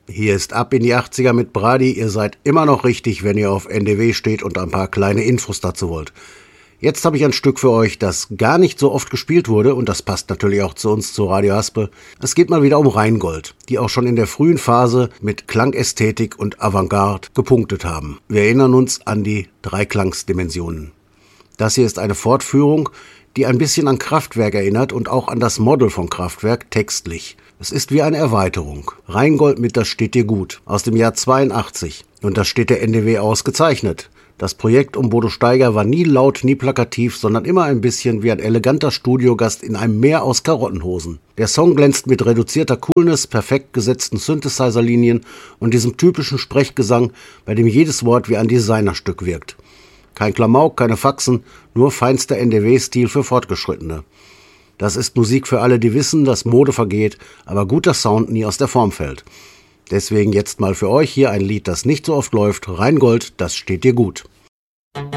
Hier ist Ab in die 80er mit Brady. Ihr seid immer noch richtig, wenn ihr auf NDW steht und ein paar kleine Infos dazu wollt. Jetzt habe ich ein Stück für euch, das gar nicht so oft gespielt wurde, und das passt natürlich auch zu uns, zu Radio Haspe. Es geht mal wieder um Rheingold, die auch schon in der frühen Phase mit Klangästhetik und Avantgarde gepunktet haben. Wir erinnern uns an die Dreiklangsdimensionen. Das hier ist eine Fortführung, die ein bisschen an Kraftwerk erinnert und auch an das Model von Kraftwerk textlich. Es ist wie eine Erweiterung. Rheingold mit Das steht dir gut aus dem Jahr 82. Und das steht der NDW ausgezeichnet. Das Projekt um Bodo Steiger war nie laut, nie plakativ, sondern immer ein bisschen wie ein eleganter Studiogast in einem Meer aus Karottenhosen. Der Song glänzt mit reduzierter Coolness, perfekt gesetzten Synthesizer-Linien und diesem typischen Sprechgesang, bei dem jedes Wort wie ein Designerstück wirkt. Kein Klamauk, keine Faxen, nur feinster NDW-Stil für Fortgeschrittene. Das ist Musik für alle, die wissen, dass Mode vergeht, aber guter Sound nie aus der Form fällt. Deswegen jetzt mal für euch hier ein Lied, das nicht so oft läuft. Rheingold, das steht dir gut.